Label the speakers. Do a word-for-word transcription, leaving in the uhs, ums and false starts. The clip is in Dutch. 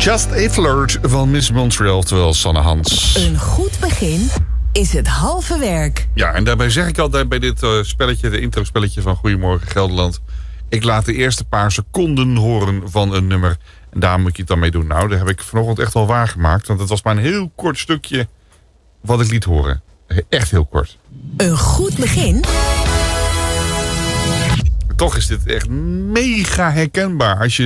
Speaker 1: Just a Flirt van Miss Montreal, terwijl Sanne Hans.
Speaker 2: Een goed begin is het halve werk.
Speaker 1: Ja, en daarbij zeg ik altijd bij dit uh, spelletje, de intro-spelletje van Goedemorgen Gelderland, ik laat de eerste paar seconden horen van een nummer. En daar moet je het dan mee doen. Nou, dat heb ik vanochtend echt wel waargemaakt. Want het was maar een heel kort stukje wat ik liet horen. Echt heel kort.
Speaker 2: Een goed begin.
Speaker 1: Toch is dit echt mega herkenbaar. Als je